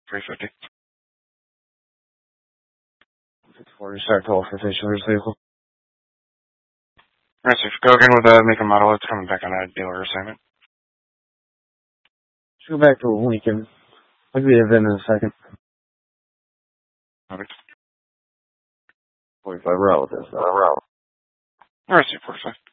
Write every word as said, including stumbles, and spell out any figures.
three fifty. fifty-four, start call for stationer's vehicle. Alright, so if you go again with the make and model, it's coming back on a dealer assignment. Let's go back to Lincoln. I'll be in a second. Perfect. forty-five route with this. Uh, route. Alright, so forty-five.